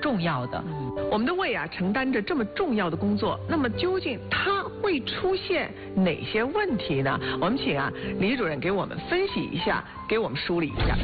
重要的。 我们的胃啊承担着这么重要的工作，那么究竟它会出现哪些问题呢？我们请李主任给我们分析一下，给我们梳理一下。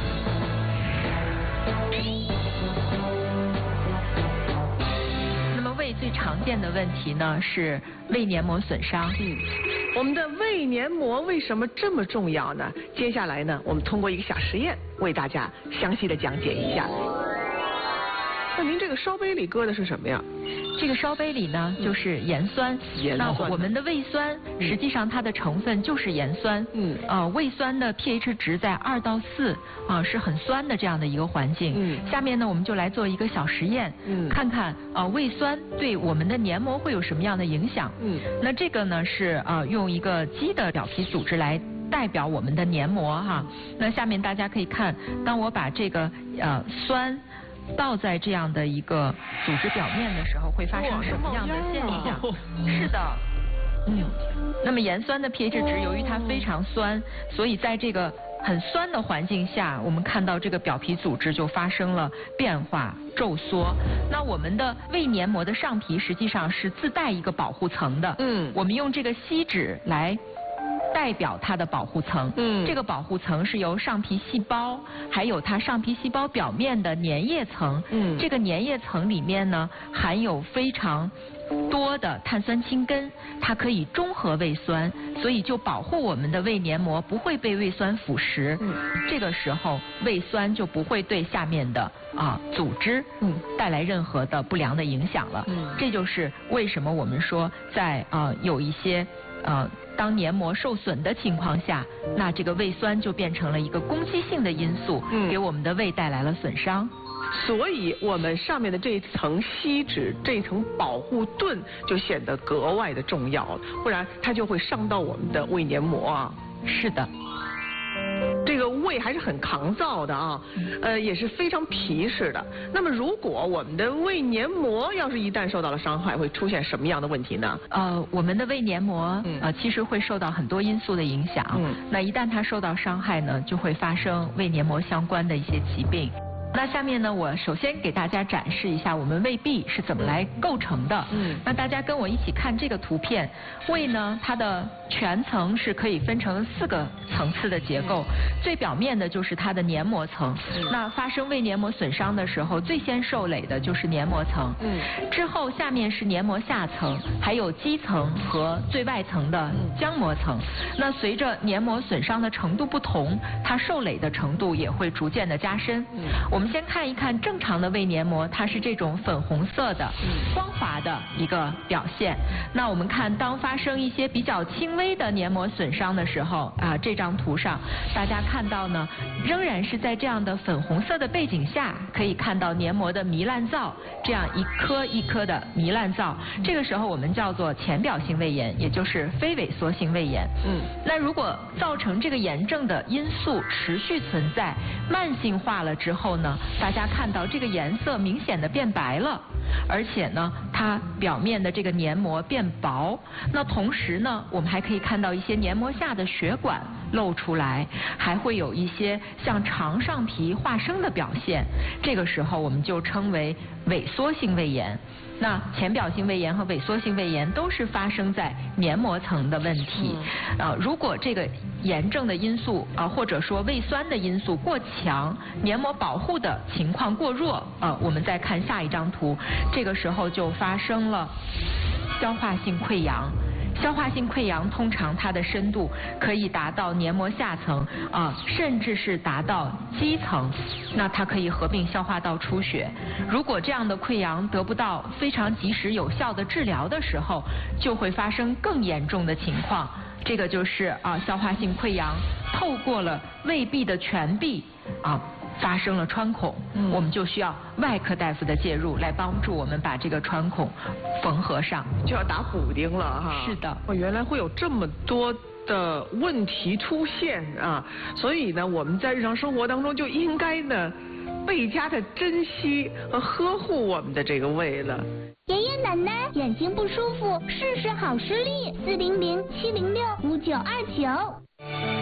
胃最常见的问题呢是胃黏膜损伤。 我们的胃黏膜为什么这么重要呢？接下来呢，我们通过一个小实验为大家详细的讲解一下。那您这个烧杯里搁的是什么呀？ 这个烧杯里呢，就是盐酸。那我们的胃酸实际上它的成分就是盐酸。胃酸的 pH 值在2到4，是很酸的这样的一个环境。下面呢，我们就来做一个小实验，看看胃酸对我们的黏膜会有什么样的影响。那这个呢是用一个鸡的表皮组织来代表我们的黏膜哈。那下面大家可以看，当我把这个酸倒在这样的一个组织表面的时候，会发生什么样的现象？是的，那么盐酸的 pH 值由于它非常酸，所以在这个很酸的环境下，我们看到这个表皮组织就发生了变化、皱缩。那我们的胃黏膜的上皮实际上是自带一个保护层的。我们用这个锡纸来代表它的保护层。这个保护层是由上皮细胞，还有它上皮细胞表面的粘液层。这个粘液层里面呢，含有非常多的碳酸氢根，它可以中和胃酸，所以就保护我们的胃黏膜不会被胃酸腐蚀。这个时候胃酸就不会对下面的组织带来任何的不良的影响了。这就是为什么我们说在有一些当黏膜受损的情况下，那这个胃酸就变成了一个攻击性的因素，给我们的胃带来了损伤。 所以我们上面的这一层锡纸，这一层保护盾就显得格外的重要，不然它就会伤到我们的胃黏膜啊。 是的。 这个胃还是很抗造的也是非常皮实的。那么如果我们的胃黏膜要是一旦受到了伤害，会出现什么样的问题呢？ 我们的胃黏膜其实会受到很多因素的影响。那一旦它受到伤害呢，就会发生胃黏膜相关的一些疾病。那下面呢，我首先给大家展示一下我们胃壁是怎么来构成的。那大家跟我一起看这个图片。胃呢，它的全层是可以分成4个层次的结构。最表面的就是它的黏膜层。那发生胃黏膜损伤的时候，最先受累的就是黏膜层。之后下面是黏膜下层，还有基层和最外层的浆膜层。那随着黏膜损伤的程度不同，它受累的程度也会逐渐的加深。我们先看一看正常的胃黏膜，它是这种粉红色的光滑的一个表现。那我们看，当发生一些比较轻微的黏膜损伤的时候这张图上大家看到呢，仍然是在这样的粉红色的背景下，可以看到黏膜的糜烂灶，这样一颗一颗的糜烂灶。这个时候我们叫做浅表性胃炎，也就是非萎缩性胃炎。那如果造成这个炎症的因素持续存在，慢性化了之后呢，大家看到这个颜色明显的变白了，而且呢，它表面的这个黏膜变薄。那同时呢，我们还可以看到一些黏膜下的血管露出来，还会有一些像肠上皮化生的表现。这个时候我们就称为萎缩性胃炎。那浅表性胃炎和萎缩性胃炎都是发生在黏膜层的问题。如果这个炎症的因素或者说胃酸的因素过强，黏膜保护的情况过弱，我们再看下一张图，这个时候就发生了消化性溃疡。消化性溃疡通常它的深度可以达到黏膜下层甚至是达到基层，那它可以合并消化道出血。如果这样的溃疡得不到非常及时有效的治疗的时候，就会发生更严重的情况。这个就是消化性溃疡透过了胃壁的全壁发生了穿孔，我们就需要外科大夫的介入来帮助我们把这个穿孔缝合上， 就要打补丁了哈。 是的， 原来会有这么多的问题出现所以呢，我们在日常生活当中就应该呢倍加的珍惜和呵护我们的这个胃了。 爷爷奶奶眼睛不舒服，试试好视力，400-706-5929。